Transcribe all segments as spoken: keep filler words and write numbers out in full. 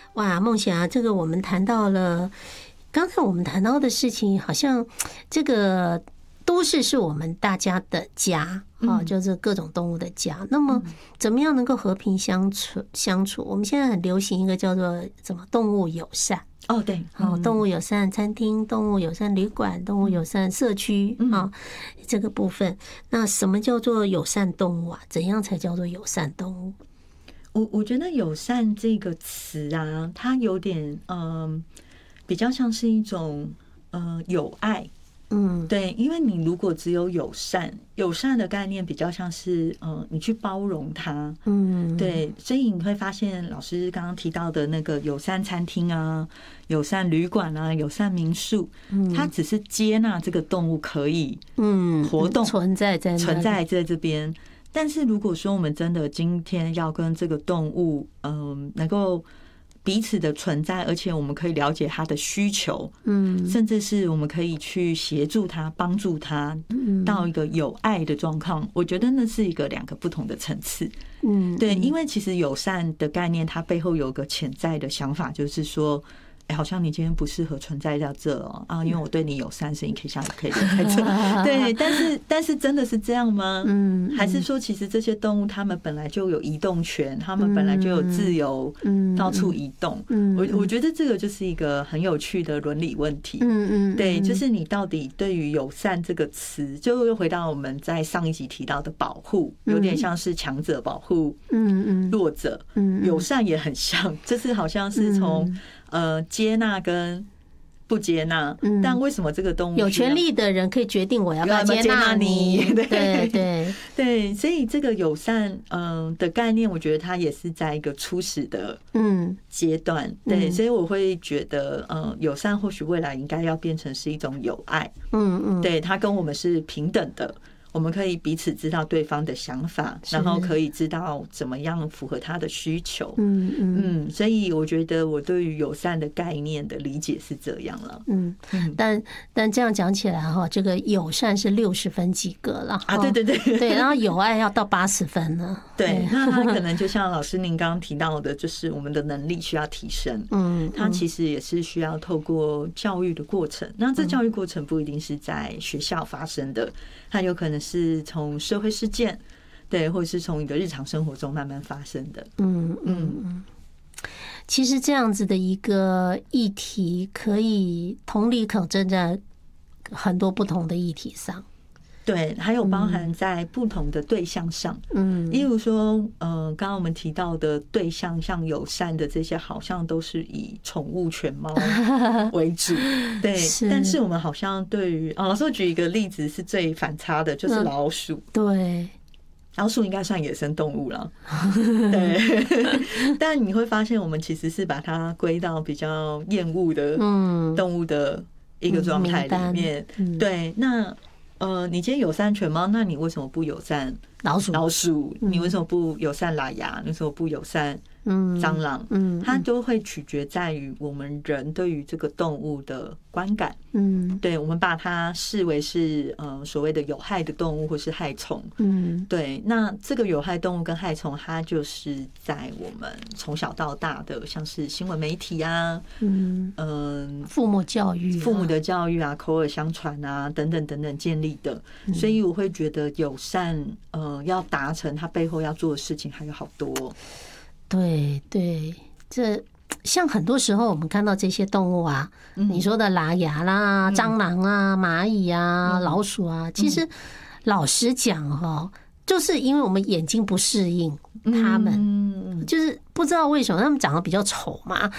哇，梦霞，这个我们谈到了，刚才我们谈到的事情，好像这个都市是我们大家的家啊，就是各种动物的家。那么，怎么样能够和平相处？相处，我们现在很流行一个叫做什么动物友善。 哦，对， 哦，动物友善餐厅、动物友善旅馆、动物友善社区啊，这个部分。那什么叫做友善动物啊？怎样才叫做友善动物？ 我我觉得友善这个词啊，它有点嗯、呃，比较像是一种呃友爱。嗯，对，因为你如果只有友善，友善的概念比较像是，呃，你去包容它，嗯，对，所以你会发现老师刚刚提到的那个友善餐厅啊、友善旅馆啊、友善民宿，它只是接纳这个动物可以，嗯，活动存在在存在在这边。但是如果说我们真的今天要跟这个动物，嗯，能够彼此的存在，而且我们可以了解他的需求，嗯，甚至是我们可以去协助他、帮助他到一个有爱的状况。我觉得那是一个两个不同的层次，嗯，对，因为其实友善的概念，它背后有个潜在的想法，就是说，哎，好像你今天不适合存在在这哦啊，因为我对你友善，所以你可以像可以留在这。对，但是但是真的是这样吗？嗯，还是说其实这些动物它们本来就有移动权，它们本来就有自由，到处移动。嗯，我我觉得这个就是一个很有趣的伦理问题。嗯嗯，对，就是你到底对于友善这个词，就又回到我们在上一集提到的保护，有点像是强者保护，嗯嗯，弱者，嗯，友善也很像，就是好像是从。呃，接纳跟不接纳，但为什么这个动物有权利的人可以决定我要不要接纳你？对对对，所以这个友善嗯的概念，我觉得它也是在一个初始的嗯阶段，对，所以我会觉得嗯友善或许未来应该要变成是一种友爱，嗯嗯，对，它跟我们是平等的。我们可以彼此知道对方的想法，然后可以知道怎么样符合他的需求。嗯嗯，所以我觉得我对于友善的概念的理解是这样了。嗯， 但但这样讲起来哈，这个友善是六十分及格了啊，对对对对，然后友爱要到八十分呢。 对，那他可能就像老师您刚刚提到的，就是我们的能力需要提升。嗯，他其实也是需要透过教育的过程。那这教育过程不一定是在学校发生的，它有可能是从社会事件，对，或者是从你的日常生活中慢慢发生的。嗯嗯， 其实这样子的一个议题，可以同理可证在很多不同的议题上。 对，还有包含在不同的对象上，嗯，例如说，呃，刚刚我们提到的对象，像友善的这些，好像都是以宠物犬猫为主，对。但是我们好像对于啊，老师我举一个例子是最反差的，就是老鼠，嗯、 对。 老鼠应该算野生动物了，对。但你会发现，我们其实是把它归到比较厌恶的动物的一个状态里面，嗯、对。那呃，你今天友善犬猫，那你为什么不友善老鼠？ 老鼠，你为什么不友善喇牙？你为什么不友善蟑螂？嗯，它都会取决在于我们人对于这个动物的观感。嗯，对，我们把它视为是呃所谓的有害的动物或是害虫。嗯，对，那这个有害动物跟害虫，它就是在我们从小到大的，像是新闻媒体啊，嗯嗯， 父母教育、 父母的教育啊，口耳相传啊，等等等等建立的。所以我会觉得友善，呃，要达成它背后要做的事情还有好多。 对对，这像很多时候我们看到这些动物啊，嗯、你说的喇牙啦、蟑螂啊、蚂蚁啊、嗯、老鼠啊，其实老实讲哈，就是因为我们眼睛不适应它们，嗯、就是不知道为什么它们长得比较丑嘛。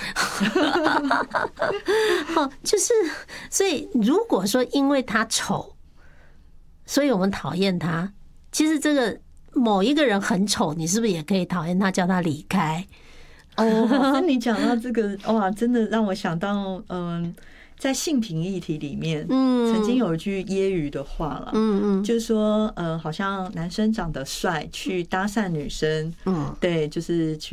就是所以如果说因为它丑，所以我们讨厌它，其实这个。某一个人很丑，你是不是也可以讨厌他，叫他离开？ 哦，那你讲到这个，哇，真的让我想到，嗯，在性平议题里面，嗯，曾经有一句揶揄的话了，嗯嗯，就是说，呃，好像男生长得帅，去搭讪女生，嗯，对，就是去。